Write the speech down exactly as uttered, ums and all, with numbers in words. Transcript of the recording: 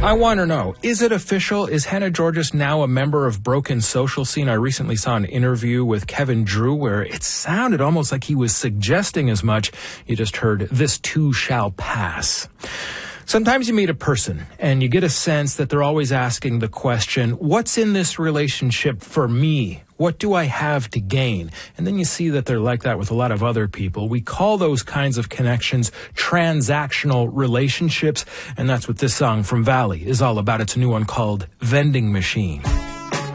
I want to know, is it official? Is Hannah Georgas now a member of Broken Social Scene? I recently saw an interview with Kevin Drew where it sounded almost like he was suggesting as much. You just heard "This Too Shall Pass." Sometimes you meet a person and you get a sense that they're always asking the question, what's in this relationship for me? What do I have to gain? And then you see that they're like that with a lot of other people. We call those kinds of connections transactional relationships, and that's what this song from Valley is all about. It's a new one called Vending Machine.